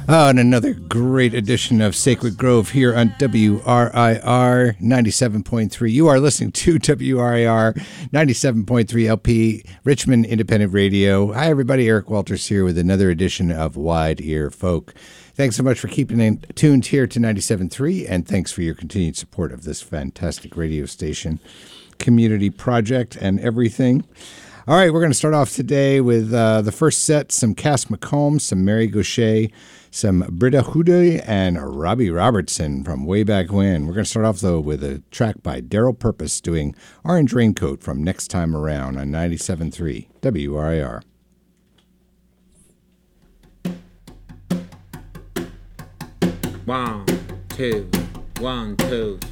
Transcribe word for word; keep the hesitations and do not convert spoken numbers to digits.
Oh, and another great edition of Sacred Grove here on W R I R ninety-seven point three. You are listening to W R I R ninety-seven point three L P, Richmond Independent Radio. Hi, everybody. Eric Walters here with another edition of Wide Ear Folk. Thanks so much for keeping in, tuned here to ninety-seven point three, and thanks for your continued support of this fantastic radio station, community project, and everything. All right, we're going to start off today with uh, the first set, some Cass McComb, some Mary Gauthier, some Britta Hude, and Robbie Robertson from way back when. We're going to start off, though, with a track by Daryl Purpose doing Orange Raincoat from Next Time Around on ninety-seven point three W R I R. One, two, one, two.